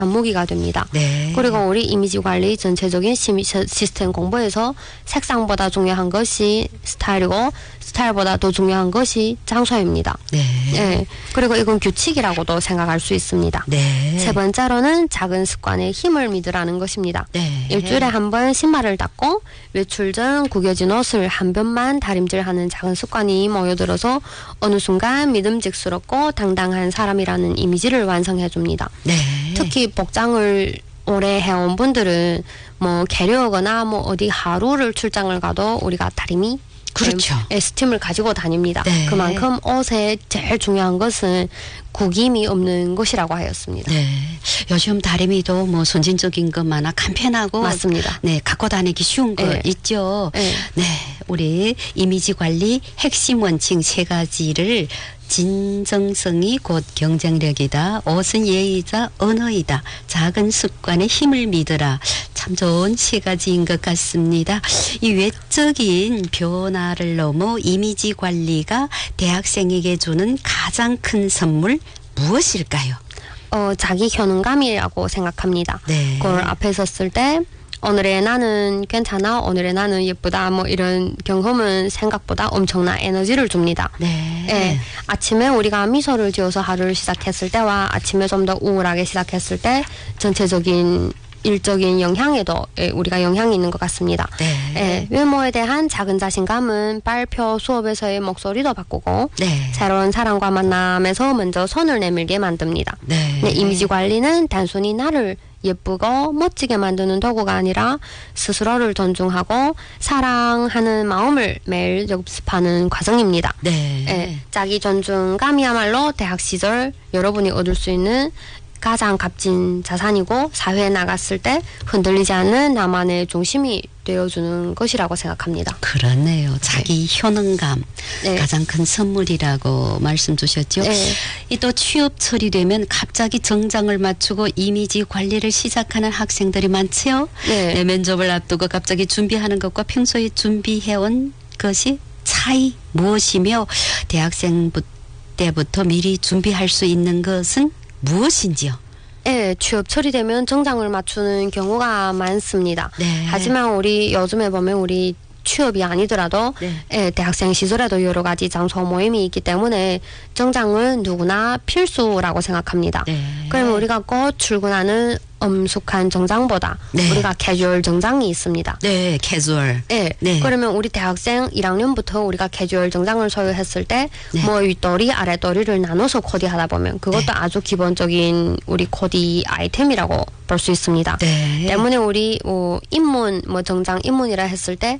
안무기가 됩니다. 네. 그리고 우리 이미지 관리 전체적인 시스템 공부에서 색상보다 중요한 것이 스타일이고 스타일보다 더 중요한 것이 장소입니다. 네. 네. 그리고 이건 규칙이라고도 생각할 수 있습니다. 네. 세 번째로는 작은 습관에 힘을 믿으라는 것입니다. 네. 일주일에 한 번 신발을 닦고 외출 전 구겨진 옷을 한 번만 다림질하는 작은 습관이 모여들어서 어느 순간 믿음직스럽고 당당한 사람이라는 이미지를 완성해 줍니다. 네. 특히 복장을 오래 해온 분들은 뭐 게려거나 뭐 어디 하루를 출장을 가도 우리가 다리미 그렇죠. 스팀을 가지고 다닙니다. 네. 그만큼 옷에 제일 중요한 것은 구김이 없는 것이라고 하였습니다. 네. 요즘 다리미도 뭐 선진적인 것 많아 간편하고 맞습니다. 네, 갖고 다니기 쉬운 거 네. 있죠. 네. 네. 우리 이미지 관리 핵심 원칙 세 가지를 진정성이 곧 경쟁력이다. 옷은 예의이자 언어이다. 작은 습관에 힘을 믿어라. 참 좋은 세 가지인 것 같습니다. 이 외적인 변화를 넘어 이미지 관리가 대학생에게 주는 가장 큰 선물 무엇일까요? 자기 효능감이라고 생각합니다. 네. 그걸 앞에 섰을 때 오늘의 나는 괜찮아, 오늘의 나는 예쁘다, 뭐 이런 경험은 생각보다 엄청난 에너지를 줍니다. 네. 예, 아침에 우리가 미소를 지어서 하루를 시작했을 때와 아침에 좀 더 우울하게 시작했을 때 전체적인 일적인 영향에도 우리가 영향이 있는 것 같습니다. 네. 예, 외모에 대한 작은 자신감은 발표 수업에서의 목소리도 바꾸고 네. 새로운 사람과 만남에서 먼저 손을 내밀게 만듭니다. 네. 네, 이미지 관리는 단순히 나를 예쁘고 멋지게 만드는 도구가 아니라 스스로를 존중하고 사랑하는 마음을 매일 연습하는 과정입니다. 네. 예, 자기 존중감이야말로 대학 시절 여러분이 얻을 수 있는 가장 값진 자산이고 사회에 나갔을 때 흔들리지 않는 나만의 중심이 되어주는 것이라고 생각합니다. 그렇네요. 자기 효능감 네. 가장 큰 선물이라고 말씀 주셨죠. 네. 이 또 취업 처리되면 갑자기 정장을 맞추고 이미지 관리를 시작하는 학생들이 많지요. 네. 네, 면접을 앞두고 갑자기 준비하는 것과 평소에 준비해온 것이 차이 무엇이며 대학생 때부터 미리 준비할 수 있는 것은 무엇인지요? 예, 취업 처리되면 정장을 맞추는 경우가 많습니다. 네. 하지만 우리 요즘에 보면 우리 취업이 아니더라도 네. 예, 대학생 시절에도 여러 가지 장소 모임이 있기 때문에 정장은 누구나 필수라고 생각합니다. 네. 그러면 우리가 곧 출근하는 엄숙한 정장보다 네. 우리가 캐주얼 정장이 있습니다. 네, 캐주얼. 예. 네. 그러면 우리 대학생 1학년부터 우리가 캐주얼 정장을 소유했을 때 네. 뭐 윗도리 아랫도리를 나눠서 코디하다 보면 그것도 네. 아주 기본적인 우리 코디 아이템이라고 볼 수 있습니다. 네. 때문에 우리 입문 뭐 정장 입문이라 했을 때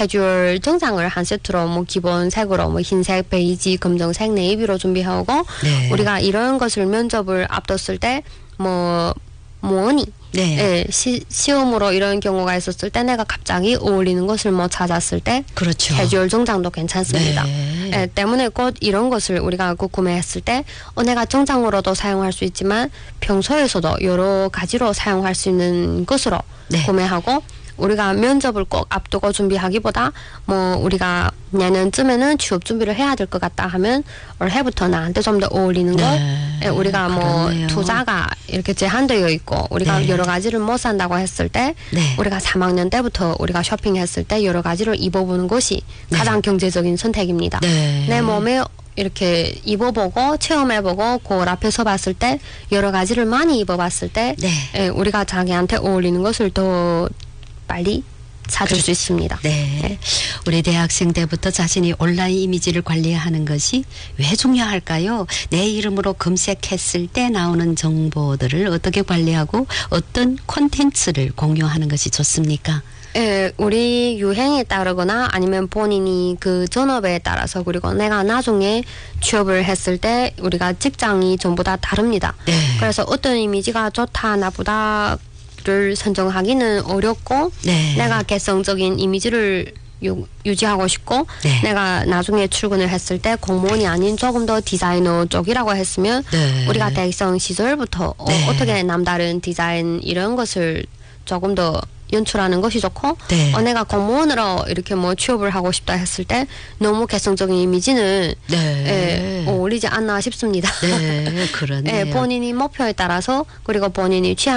캐주얼 정장을 한 세트로 뭐 기본색으로 뭐 흰색, 베이지, 검정색, 네이비로 준비하고 네. 우리가 이런 것을 면접을 앞뒀을 때 뭐니 네. 예, 시험으로 이런 경우가 있었을 때 내가 갑자기 어울리는 것을 뭐 찾았을 때 그렇죠. 캐주얼 정장도 괜찮습니다. 네. 예, 때문에 곧 이런 것을 우리가 구매했을 때 내가 정장으로도 사용할 수 있지만 평소에서도 여러 가지로 사용할 수 있는 것으로 네. 구매하고 우리가 면접을 꼭 앞두고 준비하기보다 뭐 우리가 내년쯤에는 취업 준비를 해야 될 것 같다 하면 올해부터 나한테 좀 더 어울리는 거 네. 예, 우리가 뭐 그렇네요. 투자가 이렇게 제한되어 있고 우리가 네. 여러 가지를 못 산다고 했을 때 네. 우리가 3학년 때부터 우리가 쇼핑했을 때 여러 가지를 입어보는 것이 네. 가장 경제적인 선택입니다. 네. 내 몸에 이렇게 입어보고 체험해보고 거울 앞에서 봤을 때 여러 가지를 많이 입어봤을 때 네. 예, 우리가 자기한테 어울리는 것을 더 빨리 찾을 그렇죠. 수 있습니다. 네. 네. 우리 대학생 때부터 자신이 온라인 이미지를 관리하는 것이 왜 중요할까요? 내 이름으로 검색했을 때 나오는 정보들을 어떻게 관리하고 어떤 콘텐츠를 공유하는 것이 좋습니까? 예, 우리 유행에 따르거나 아니면 본인이 그 전업에 따라서 그리고 내가 나중에 취업을 했을 때 우리가 직장이 전부 다 다릅니다. 네. 그래서 어떤 이미지가 좋다 나쁘다를 선정하기는 어렵고 네. 내가 개성적인 이미지를 유지하고 싶고 네. 내가 나중에 출근을 했을 때 공무원이 아닌 조금 더 디자이너 쪽이라고 했으면 네. 우리가 대학생 시절부터 네. 어떻게 남다른 디자인 이런 것을 조금 더 연출하는 것이 좋고 네. 내가 공무원으로 이렇게 뭐 취업을 하고 싶다 했을 때 너무 개성적인 이미지는 네. 어울리지 않나 싶습니다. 네, 그러네요. 본인이 목표에 따라서 그리고 본인이 취향